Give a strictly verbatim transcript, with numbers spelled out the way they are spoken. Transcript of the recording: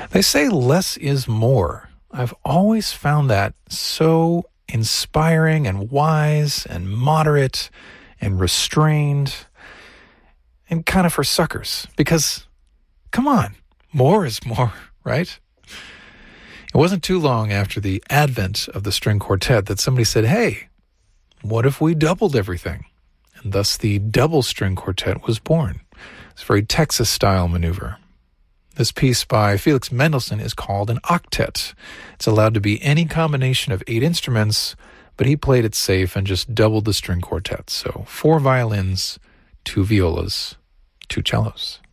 They say less is more. I've always found that so inspiring and wise and moderate and restrained and kind of for suckers. Because, come on, more is more, right? It wasn't too long after the advent of the string quartet that somebody said, hey, what if we doubled everything? And thus the double string quartet was born. It's a very Texas-style maneuver. This piece by Felix Mendelssohn is called an octet. It's allowed to be any combination of eight instruments, but he played it safe and just doubled the string quartet. So four violins, two violas, two cellos.